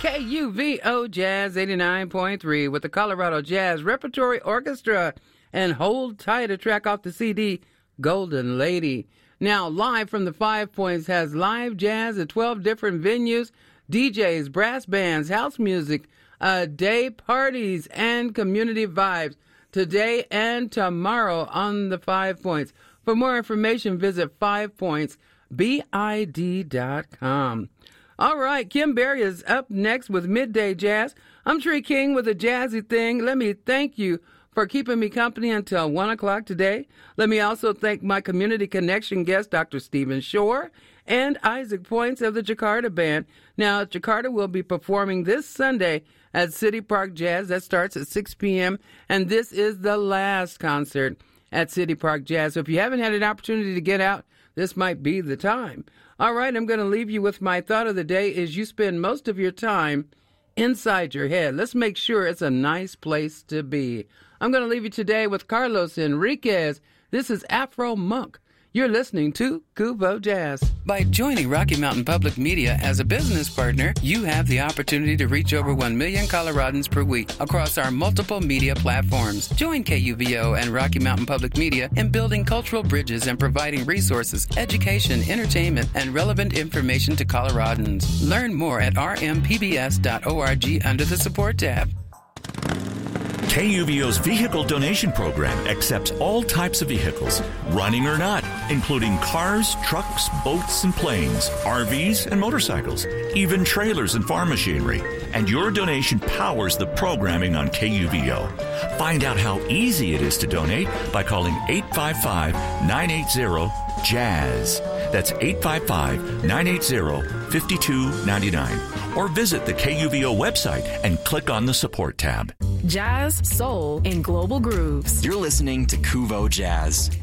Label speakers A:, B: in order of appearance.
A: KUVO Jazz 89.3 with the Colorado Jazz Repertory Orchestra and Hold Tight, a track off the CD Golden Lady. Now, live from the 5 Points has live jazz at 12 different venues, DJs, brass bands, house music, day parties, and community vibes today and tomorrow on the 5 Points. For more information, visit 5pointsbid.com. All right, Kim Berry is up next with Midday Jazz. I'm Tree King with a jazzy thing. Let me thank you for keeping me company until 1 o'clock today. Let me also thank my Community Connection guest, Dr. Stephen Shore, and Isaac Points of the Jakarta Band. Now, Jakarta will be performing this Sunday at City Park Jazz. That starts at 6 p.m., and this is the last concert at City Park Jazz. So if you haven't had an opportunity to get out, this might be the time. All right, I'm going to leave you with my thought of the day is you spend most of your time inside your head. Let's make sure it's a nice place to be. I'm going to leave you today with Carlos Enriquez. This is Afro Monk. You're listening to KUVO Jazz. By joining Rocky Mountain Public Media as a business partner, you have the opportunity to reach over 1 million Coloradans per week across our multiple media platforms. Join KUVO and Rocky Mountain Public Media in building cultural bridges and providing resources, education, entertainment, and relevant information to Coloradans. Learn more at rmpbs.org under the Support tab.
B: KUVO's vehicle donation program accepts all types of vehicles, running or not, including cars, trucks, boats, and planes, RVs, and motorcycles, even trailers and farm machinery. And your donation powers the programming on KUVO. Find out how easy it is to donate by calling 855-980-JAZZ. That's 855-980-5299. Or visit the KUVO website and click on the Support tab.
C: Jazz, soul, and global grooves.
D: You're listening to KUVO Jazz.